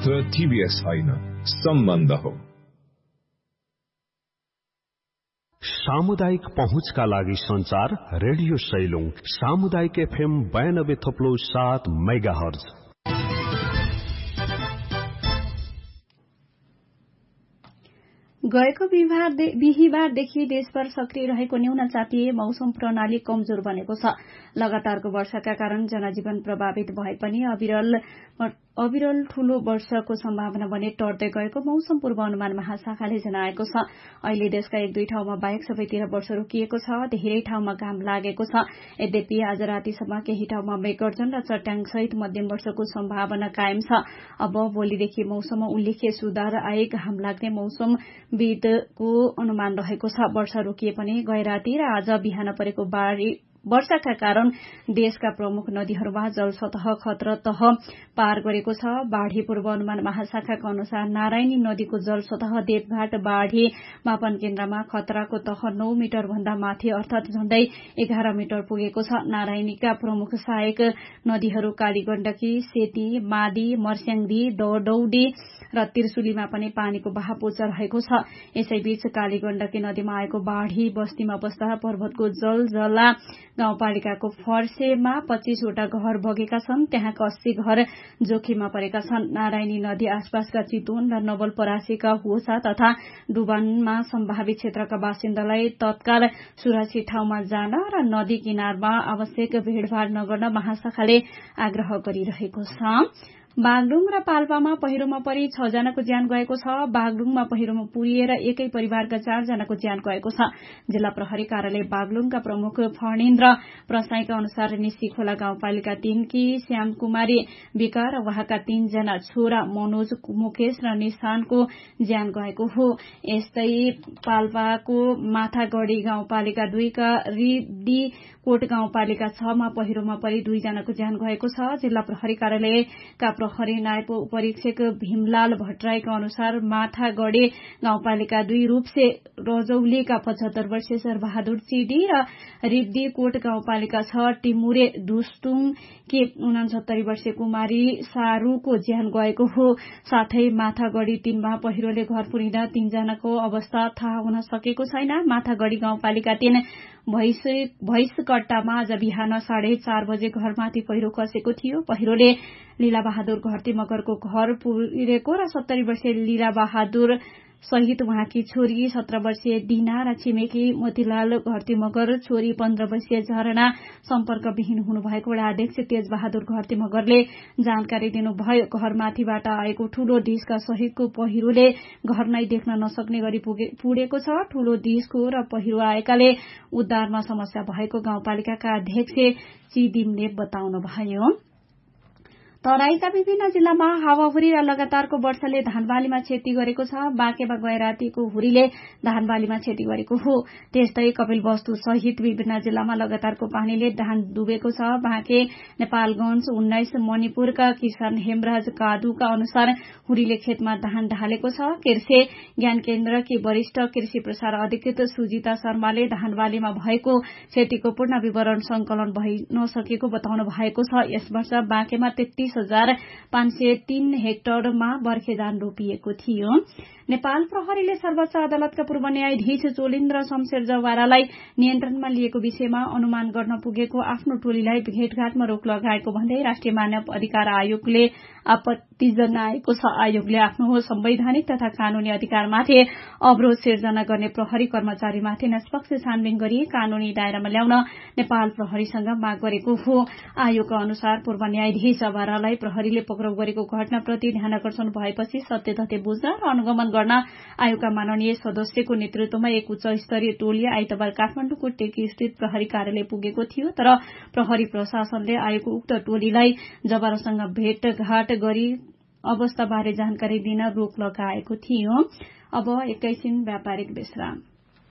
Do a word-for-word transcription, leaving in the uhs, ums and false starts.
मात्र टीभीएस होइन, सम्बन्ध हो। सामुदायिक पहुँचका लागि संचार रेडियो सैलुङ सामुदायिक एफएम बयानब्बे थप्लो सात मेगा हर्ज। गएको बिहिबारदेखि देशभर सक्रिय रहेको न्यून चापिए मौसम प्रणाली कमजोर बनेको छ। लगातारको वर्षाका कारण जनजीवन प्रभावित भए पनि अविरल अविरल ठूलो वर्षाको सम्भावना भने टर्दै गएको मौसम पूर्वानुमान महाशाखाले जनाएको छ। अहिले देशका एक दुई ठाउँमा बाहेक सबैतिर वर्षा रोकिएको छ। धेरै ठाउँमा घाम लागेको छ। यद्यपि आज रातिसम्म केही ठाउँमा मेघगर्जन र चट्याङ सहित मध्यम वर्षाको सम्भावना कायम छ। अब भोलिदेखि मौसममा उल्लेख्य सुधार आए घाम लाग्ने मौसम विदको अनुमान रहेको छ। वर्षा रोकिए पनि गए राति र आज बिहान परेको बाढी वर्षाका कारण देशका प्रमुख नदीहरूमा जलसतह खतरा तह पार गरेको छ। बाढ़ी पूर्वानुमान महाशाखाका अनुसार नारायणी नदीको जलसतह देवघाट बाढ़ी मापन केन्द्रमा खतराको तह नौ मिटर भन्दा माथि अर्थात झण्डै एघार मिटर पुगेको छ। नारायणीका प्रमुख सहायक नदीहरू कालीगण्डकी, सेती, मादी, मर्स्याङदी, दौडी र त्रिशुलीमा पनि पानीको बहाव उच्च रहेको छ। यसैबीच कालीगण्डकी नदीमा आएको बाढ़ी बस्तीमा बस्दा पर्वतको जल जला गाउँपालिकाको फर्सेमा पच्चीसवटा घर बगेका छन्। त्यहाँका अस्सी घर जोखिममा परेका छन्। नारायणी नदी आसपासका चितवन र नवलपरासीका होसा तथा डुबानमा सम्भावित क्षेत्रका बासिन्दालाई तत्काल सुरक्षित ठाउँमा जान र नदी किनारमा आवश्यक भीड़भाड़ नगर्न महाशाखाले आग्रह गरिरहेको छ। बागलुङ र पाल्पामा पहिरोमा परि छ जनाको ज्यान गएको छ। बागलुङमा पहिरोमा पुरिएर एकै परिवारका चार जनाको ज्यान गएको छ। जिल्ला प्रहरी कार्यालय बागलुङका प्रमुख फणेन्द्र प्रसाईका अनुसार निसी खोला गाउँपालिका तीनकी श्याम कुमारी विका र उहाँका तीनजना छोरा मनोज, मुकेश र निशानको ज्यान गएको हो। यस्तै पाल्पाको माथागढ़ी गाउँपालिका दुईका रिडी कोट गाउँपालिका छमा पहिरोमा परि दुईजनाको ज्यान गएको छ। जिल्ला प्रहरी कार्यालयका प्रहरी नायब उपरीक्षक भीमलाल भट्टराईका अनुसार माथागढ़े गाउँपालिका दुई रूपसे रजौलीका पचहत्तर वर्षीय शेरबहादुर चिडी र रिब्दी कोट गाउँपालिका छ टिमुरे दुस्तुङ के उनासत्तरी वर्षीय कुमारी सारूको ज्यान गएको हो। साथै माथागढ़ी तीनमा पहिरोले घर पुरिँदा तीनजनाको अवस्था थाहा हुन सकेको छैन। माथागढ़ी गाउँपालिका तीन भैंसकट्टामा आज बिहान साढे चार बजे घरमाथि पहिरो खसेको थियो। पहिरोले लीलाबहादुर घरती मगरको घर पुरेको र सत्तरी वर्षीय लीलाबहादुर सहित उहाँकी छोरी सत्र वर्षीय डिना र छिमेकी मोतीलाल घरती मगर छोरी पन्ध्र वर्षीय झरना सम्पर्कविहीन हुनुभएको वडा अध्यक्ष तेज बहादुर घरती मगरले जानकारी दिनुभयो। घरमाथिबाट आएको ठूलो ढिस्का सहितको पहिरोले घर नै देख्न नसक्ने गरी पुगेको छ। ठूलो ढिस्को र पहिरो आएकाले उद्धारमा समस्या भएको गाउँपालिकाका अध्यक्ष चिदिमले बताउनुभयो। तराईका विभिन्न जिल्लामा हावाहुरी र लगातारको वर्षाले धानबालीमा क्षति गरेको छ। बाँकेमा गए रातिको हुरीले धानबालीमा क्षति गरेको हो। त्यस्तै कपिलवस्तु सहित विभिन्न जिल्लामा लगातारको पानीले धान डुबेको छ। बाँके नेपालगंज उन्नाइस मणिपुरका किसान हेमराज कादुका अनुसार हुरीले खेतमा धान ढालेको छ। कृषि ज्ञान केन्द्रकी वरिष्ठ कृषि प्रसार अधिकृत सुजिता शर्माले धानबालीमा भएको क्षतिको पूर्ण विवरण संकलन भइ नसकेको बताउनु भएको छ। यस वर्ष बाँकेमा तेत्तीस हजार पाँच सय तीन हेक्टरमा बर्खे धान रोपिएको थियो। नेपाल प्रहरीले सर्वोच्च अदालतका पूर्व न्यायाधीश चोलिन्द्र शमशेर जवारालाई नियन्त्रणमा लिएको विषयमा अनुमान गर्न पुगेको आफ्नो टोलीलाई भेटघाटमा रोक लगाएको भन्दै राष्ट्रिय मानव अधिकार आयोगले आपत्ति जनाएको छ। आयोगले आफ्नो संवैधानिक तथा कानूनी अधिकारमाथि अवरोध सिर्जना गर्ने प्रहरी कर्मचारीमाथि निष्पक्ष छानबिन गरी कानूनी दायरामा ल्याउन नेपाल प्रहरीसँग माग गरेको हो। आयोगका अनुसार पूर्व न्यायाधीश जवारालाई प्रहरीले पक्राउ गरेको घटनाप्रति ध्यानकर्षण भएपछि सत्य तथ्य बुझ्न र अनुगमन गर्न आयोगका माननीय सदस्यको नेतृत्वमा एक उच्च स्तरीय टोली आइतबार काठमाडौँको टेकी स्थित प्रहरी कार्यालय पुगेको थियो। तर प्रहरी प्रशासनले आयोगको उक्त टोलीलाई जवारासँग भेटघाट गरी अवस्थाबारे जानकारी दिन रोक लगाएको थियो। अब एकैछिन व्यापारिक विश्राम।